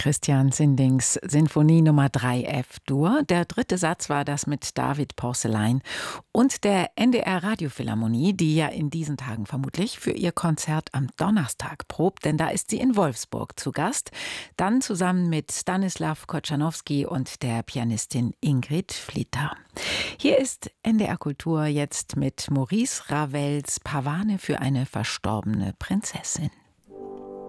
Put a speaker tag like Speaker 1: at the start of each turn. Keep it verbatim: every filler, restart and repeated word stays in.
Speaker 1: Christian Sindings Sinfonie Nummer drei F-Dur. Der dritte Satz war das mit David Porcelain und der N D R Radiophilharmonie, die ja in diesen Tagen vermutlich für ihr Konzert am Donnerstag probt, denn da ist sie in Wolfsburg zu Gast. Dann zusammen mit Stanislaw Kochanowski und der Pianistin Ingrid Flitter. Hier ist N D R Kultur jetzt mit Maurice Ravels Pavane für eine verstorbene Prinzessin.